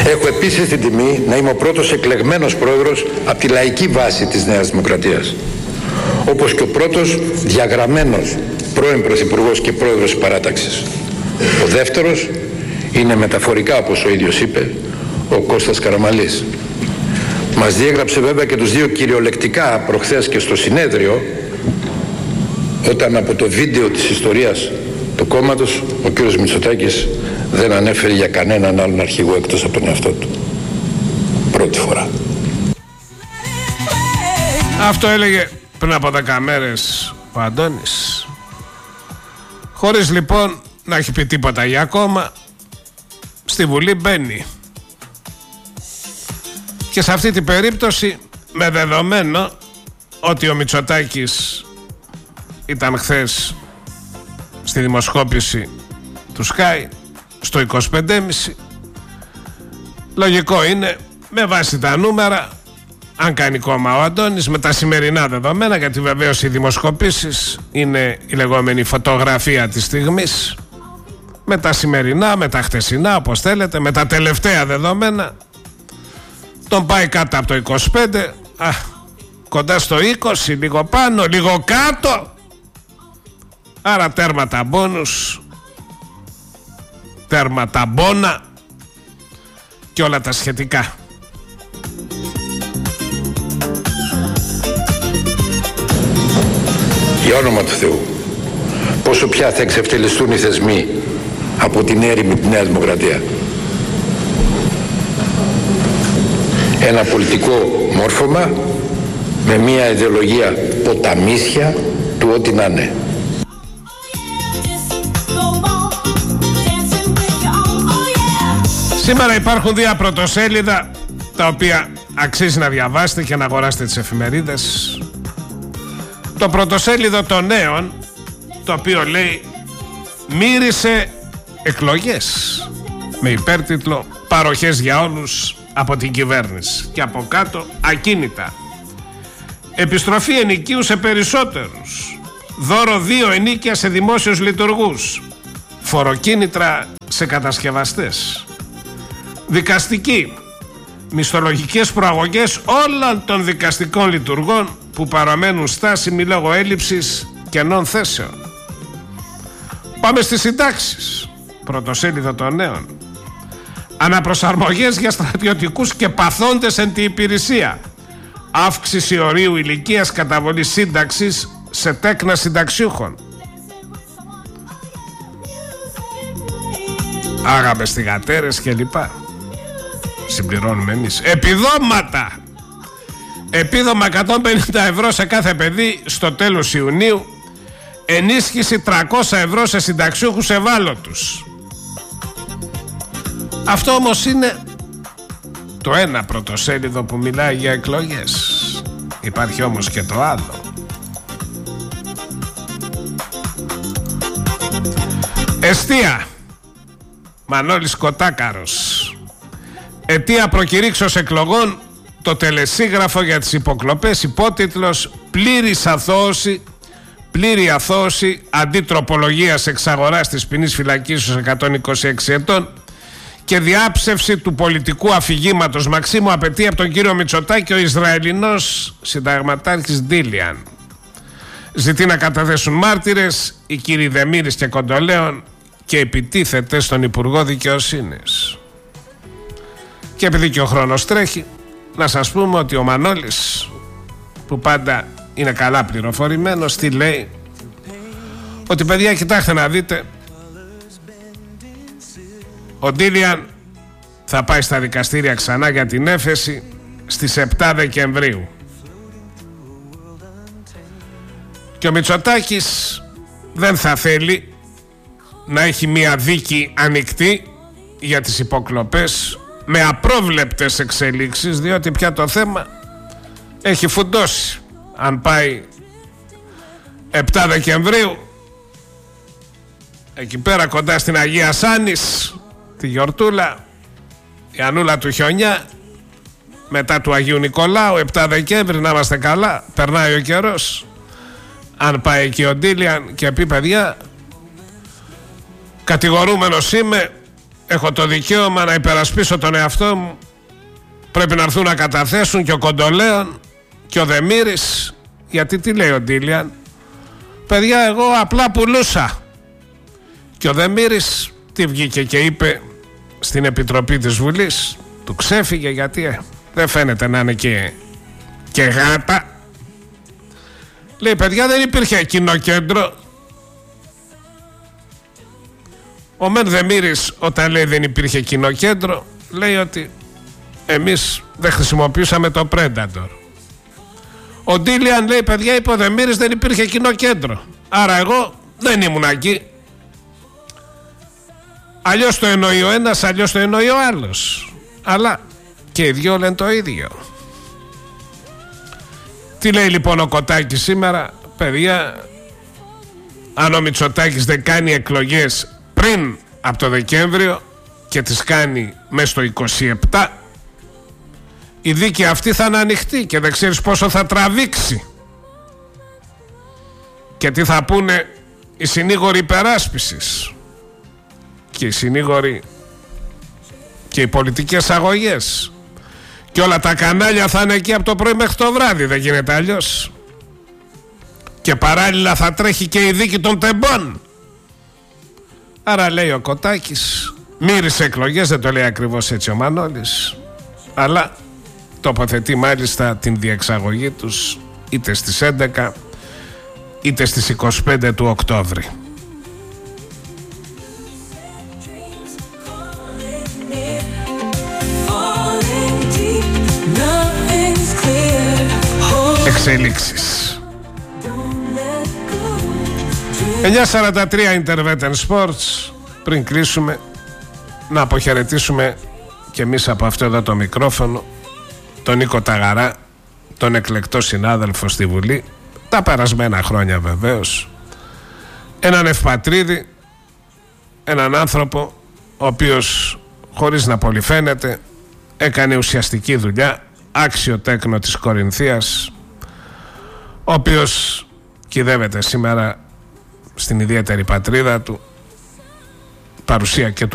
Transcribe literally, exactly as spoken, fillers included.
Έχω επίσης την τιμή να είμαι ο πρώτος εκλεγμένος πρόεδρος από τη λαϊκή βάση της Νέας Δημοκρατίας, όπως και ο πρώτος διαγραμμένος πρώην Πρωθυπουργός και πρόεδρος της παράταξης. Ο δεύτερος είναι μεταφορικά, όπως ο ίδιος είπε, ο Κώστας Καραμαλής. Μας διέγραψε βέβαια και τους δύο κυριολεκτικά προχθές και στο συνέδριο, όταν από το βίντεο της ιστορίας του κόμματος ο κύριος Μητσοτάκης δεν ανέφερε για κανέναν άλλον αρχηγό εκτός από τον εαυτό του. Πρώτη φορά. Αυτό έλεγε πριν από δέκα μέρες ο Αντώνης, χωρίς λοιπόν να έχει πει τίποτα για ακόμα. Στη Βουλή μπαίνει, και σε αυτή την περίπτωση με δεδομένο ότι ο Μητσοτάκης ήταν χθες στη δημοσκόπηση του Sky στο είκοσι πέντε κόμμα πέντε, λογικό είναι με βάση τα νούμερα, αν κάνει κόμμα ο Αντώνης, με τα σημερινά δεδομένα, γιατί βεβαίως οι δημοσκοπήσεις είναι η λεγόμενη φωτογραφία της στιγμής, με τα σημερινά, με τα χτεσινά, όπως θέλετε, με τα τελευταία δεδομένα, τον πάει κάτω από το είκοσι πέντε, α, κοντά στο είκοσι, λίγο πάνω, λίγο κάτω. Άρα τέρμα τα μπόνους, τέρμα τα μπόνα και όλα τα σχετικά. Για όνομα του Θεού, πόσο πια θα εξευτελιστούν οι θεσμοί από την έρημη τη Νέα Δημοκρατία. Ένα πολιτικό μόρφωμα με μια ιδεολογία ποταμίσια του ό,τι να είναι. Σήμερα υπάρχουν δύο πρωτοσέλιδα τα οποία αξίζει να διαβάσετε και να αγοράσετε τις εφημερίδες. Το πρωτοσέλιδο των Νέων, το οποίο λέει «Μύρισε εκλογές», με υπέρτιτλο «Παροχές για όλους από την κυβέρνηση», και από κάτω «Ακίνητα». Επιστροφή ενοικίου σε περισσότερους. Δώρο δύο ενίκια σε δημόσιους λειτουργούς. Φοροκίνητρα σε κατασκευαστές. Δικαστική. Μισθολογικές προαγωγές όλων των δικαστικών λειτουργών που παραμένουν στάσιμοι λόγω έλλειψης κενών θέσεων. Πάμε στις συντάξεις. Πρωτοσέλιδο των Νέων. Αναπροσαρμογές για στρατιωτικούς και παθόντες εν τη υπηρεσία. Αύξηση ορίου ηλικίας καταβολής σύνταξης σε τέκνα συνταξιούχων. Άγαμες θυγατέρες και λοιπά. Συμπληρώνουμε εμείς. Επιδόματα. Επίδομα εκατόν πενήντα ευρώ σε κάθε παιδί στο τέλος Ιουνίου. Ενίσχυση τριακόσια ευρώ σε συνταξιούχους ευάλωτους. Αυτό όμως είναι το ένα πρωτοσέλιδο που μιλάει για εκλογές. Υπάρχει όμως και το άλλο. Εστία. Μανώλης Κοτάκαρος. Αιτία προκηρύξεως εκλογών, το τελεσίγραφο για τις υποκλοπές, υπότιτλος «Πλήρης αθώωση, πλήρη αθώωση αντί τροπολογίας εξαγοράς της ποινής φυλακής εκατόν είκοσι έξι ετών και διάψευση του πολιτικού αφηγήματος». Μαξίμου απαιτεί από τον κύριο Μητσοτάκη ο Ισραηλινός συνταγματάρχης Ντίλιαν. Ζητεί να καταθέσουν μάρτυρες οι κύριοι Δεμήρης και Κοντολέων και επιτίθεται στον Υπουργό Δικαιοσύνης. Και επειδή και ο χρόνος τρέχει, να σας πούμε ότι ο Μανώλης, που πάντα είναι καλά πληροφορημένος, τι λέει? Ότι παιδιά, κοιτάξτε να δείτε, ο Ντίλιαν θα πάει στα δικαστήρια ξανά για την έφεση στις επτά Δεκεμβρίου. Και ο Μητσοτάκης δεν θα θέλει να έχει μια δίκη ανοιχτή για τις υποκλοπές με απρόβλεπτες εξελίξεις, διότι πια το θέμα έχει φουντώσει. Αν πάει επτά Δεκεμβρίου, εκεί πέρα κοντά στην Αγία Σάνης, τη γιορτούλα, η Ανούλα του Χιονιά, μετά του Αγίου Νικολάου, επτά Δεκέμβρη, να είμαστε καλά, περνάει ο καιρός. Αν πάει εκεί ο Ντίλιαν και πει παιδιά, κατηγορούμενος είμαι, έχω το δικαίωμα να υπερασπίσω τον εαυτό μου. Πρέπει να έρθουν να καταθέσουν και ο Κοντολέων και ο Δεμήρης. Γιατί τι λέει ο Ντίλιαν? Παιδιά, εγώ απλά πουλούσα. Και ο Δεμήρης τι βγήκε και είπε στην Επιτροπή της Βουλής? Του ξέφυγε γιατί ε, δεν φαίνεται να είναι και, και γάτα. Λέει, παιδιά, δεν υπήρχε κοινό κέντρο. Ο Μεν Δεμήρης όταν λέει δεν υπήρχε κοινό κέντρο, λέει ότι εμείς δεν χρησιμοποιούσαμε το Predator. Ο Ντίλιαν λέει, παιδιά, είπε ο Δεμήρης δεν υπήρχε κοινό κέντρο, άρα εγώ δεν ήμουν εκεί. Αλλιώς το εννοεί ο ένας, αλλιώς το εννοεί ο άλλος. Αλλά και οι δυο λένε το ίδιο. Τι λέει λοιπόν ο Κωτάκης σήμερα? Παιδιά, αν ο Μητσοτάκης δεν κάνει εκλογές πριν από το Δεκέμβριο και τις κάνει μέσα στο είκοσι επτά, η δίκη αυτή θα είναι ανοιχτή και δεν ξέρεις πόσο θα τραβήξει και τι θα πούνε οι συνήγοροι υπεράσπισης και οι συνήγοροι και οι πολιτικές αγωγές, και όλα τα κανάλια θα είναι εκεί από το πρωί μέχρι το βράδυ. Δεν γίνεται αλλιώς. Και παράλληλα θα τρέχει και η δίκη των τεμπών. Άρα λέει ο Κωτάκης, μύρισε εκλογές, δεν το λέει ακριβώς έτσι ο Μανώλης, αλλά τοποθετεί μάλιστα την διεξαγωγή τους είτε στις έντεκα είτε στις είκοσι πέντε του Οκτώβρη. Εξελίξεις. εννιά σαράντα τρία Intervention Sports. Πριν κλείσουμε, να αποχαιρετήσουμε και εμείς από αυτό εδώ το μικρόφωνο τον Νίκο Ταγαρά, τον εκλεκτό συνάδελφο στη Βουλή τα περασμένα χρόνια βεβαίως, έναν ευπατρίδη, έναν άνθρωπο ο οποίος χωρίς να πολυφαίνεται έκανε ουσιαστική δουλειά, άξιο τέκνο της Κορινθίας, ο οποίος κυδεύεται σήμερα στην ιδιαίτερη πατρίδα του, παρουσία και του